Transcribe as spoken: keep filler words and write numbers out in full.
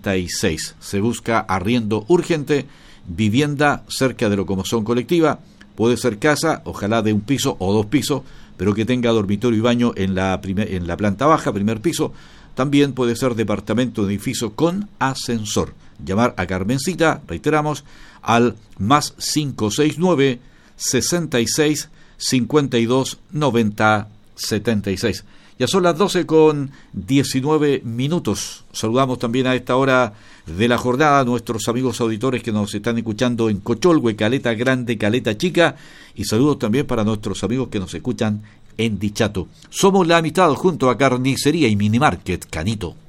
setenta y seis. Se busca arriendo urgente, vivienda cerca de locomoción colectiva. Puede ser casa, ojalá de un piso o dos pisos, pero que tenga dormitorio y baño en la, primer, en la planta baja, primer piso. También puede ser departamento de edificio con ascensor. Llamar a Carmencita, reiteramos, al más cinco seis nueve, sesenta y seis, cincuenta y dos, noventa, setenta y seis. Ya son las doce con diecinueve minutos. Saludamos también a esta hora de la jornada a nuestros amigos auditores que nos están escuchando en Cocholhue, Caleta Grande, Caleta Chica, y saludos también para nuestros amigos que nos escuchan en Dichato. Somos la amistad junto a Carnicería y Minimarket Canito.